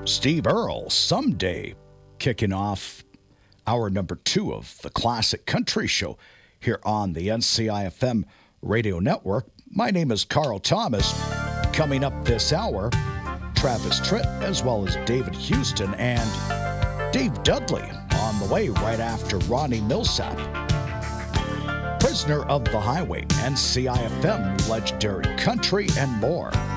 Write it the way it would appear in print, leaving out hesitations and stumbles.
Steve Earle, Someday, kicking off hour number 2 of the Classic Country Show here on the NCIFM Radio Network. My name is Carl Thomas. Coming up this hour, Travis Tritt, as well as David Houston and Dave Dudley on the way right after Ronnie Millsap. Prisoner of the Highway, NCIFM, Legendary Country, and more.